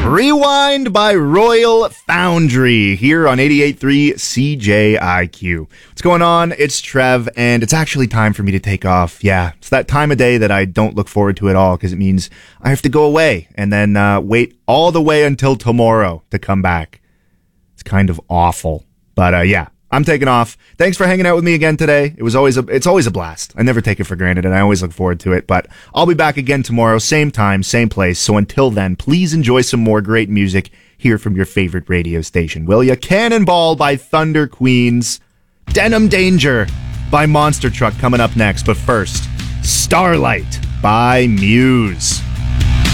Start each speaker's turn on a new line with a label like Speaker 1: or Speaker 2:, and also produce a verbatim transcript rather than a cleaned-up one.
Speaker 1: Rewind by Royal Foundry here on eighty-eight point three C J I Q. What's going on? It's Trev, and it's actually time for me to take off. Yeah, it's that time of day that I don't look forward to at all because it means I have to go away and then uh, wait all the way until tomorrow to come back. It's kind of awful, but uh, yeah. I'm taking off. Thanks for hanging out with me again today. It was always a, it's always a blast. I never take it for granted, and I always look forward to it. But I'll be back again tomorrow, same time, same place. So until then, please enjoy some more great music here from your favorite radio station, will ya? Cannonball by Thunder Queens, Denim Danger by Monster Truck coming up next. But first, Starlight by Muse.